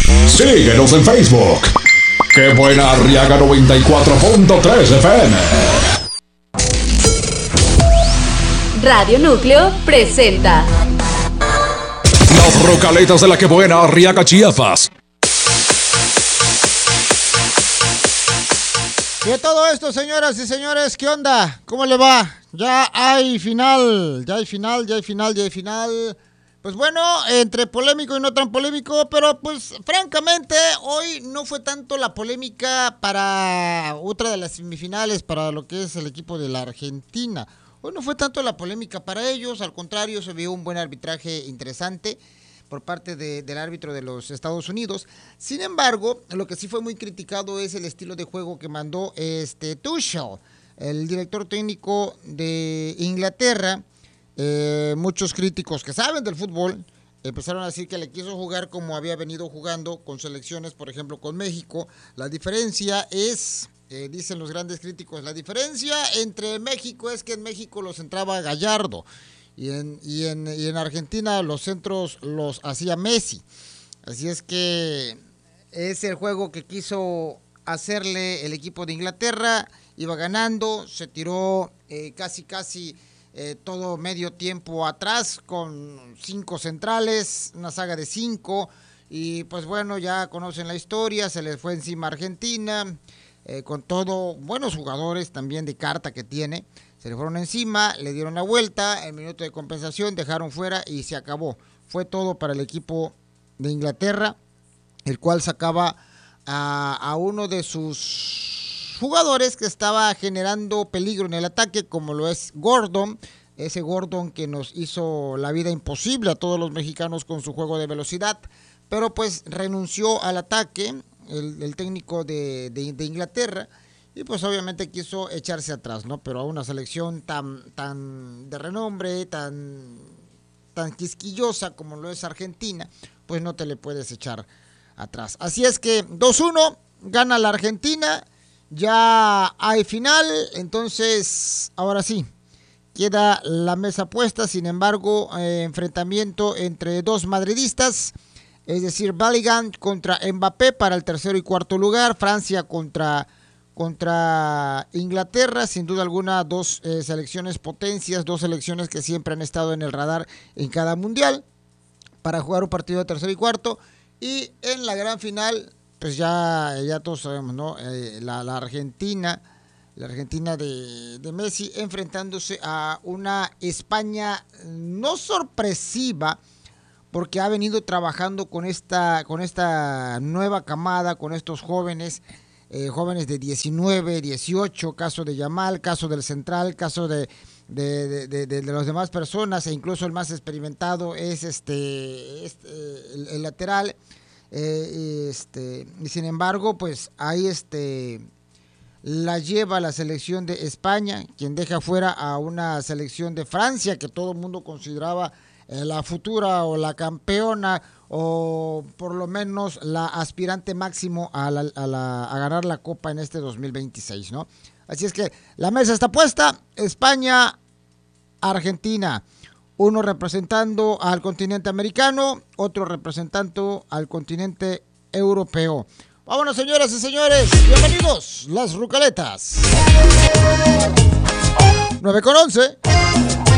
Síguenos en Facebook. ¡Qué buena Arriaga 94.3 FM! Radio Núcleo presenta Las Rocaletas de la Que Buena Arriaga, Chiapas. Y de todo esto, señoras y señores, ¿qué onda? ¿Cómo le va? Ya hay final. Pues bueno, entre polémico y no tan polémico, pero pues francamente hoy no fue tanto la polémica para otra de las semifinales, para lo que es el equipo de la Argentina. Hoy no fue tanto la polémica para ellos, al contrario, se vio un buen arbitraje interesante por parte del árbitro de los Estados Unidos. Sin embargo, lo que sí fue muy criticado es el estilo de juego que mandó Tuchel, el director técnico de Inglaterra. Muchos críticos que saben del fútbol empezaron a decir que le quiso jugar como había venido jugando con selecciones, por ejemplo, con México. La diferencia es, dicen los grandes críticos, la diferencia entre México es que en México los entraba Gallardo y en Argentina los centros los hacía Messi. Así es que es el juego que quiso hacerle el equipo de Inglaterra. Iba ganando, se tiró casi todo medio tiempo atrás con 5 centrales, una saga de 5, y pues bueno, ya conocen la historia, se les fue encima a Argentina, con todo buenos jugadores también de carta que tiene, se le fueron encima, le dieron la vuelta, el minuto de compensación, dejaron fuera y se acabó. Fue todo para el equipo de Inglaterra, el cual sacaba a uno de sus jugadores que estaba generando peligro en el ataque, como lo es Gordon, ese Gordon que nos hizo la vida imposible a todos los mexicanos con su juego de velocidad, pero pues renunció al ataque el técnico de Inglaterra, y pues obviamente quiso echarse atrás, ¿no? Pero a una selección tan de renombre, tan quisquillosa como lo es Argentina, pues no te le puedes echar atrás. Así es que 2-1, gana la Argentina. Ya hay final, entonces ahora sí, queda la mesa puesta. Sin embargo, enfrentamiento entre dos madridistas, es decir, Bellingham contra Mbappé para el tercero y cuarto lugar, Francia contra Inglaterra, sin duda alguna dos selecciones potencias, dos selecciones que siempre han estado en el radar en cada mundial para jugar un partido de tercero y cuarto. Y en la gran final, pues ya todos sabemos, ¿no? La Argentina de Messi enfrentándose a una España no sorpresiva, porque ha venido trabajando con esta nueva camada, con estos jóvenes de 19, 18, caso de Yamal, caso del central, caso de las demás personas, e incluso el más experimentado es el lateral. Y sin embargo, pues ahí la lleva la selección de España, quien deja fuera a una selección de Francia que todo el mundo consideraba la futura o la campeona, o por lo menos la aspirante máximo a ganar la Copa en este 2026, ¿no? Así es que la mesa está puesta, España, Argentina, uno representando al continente americano, otro representando al continente europeo. Vámonos, señoras y señores, bienvenidos, las Rucaletas. 9:11.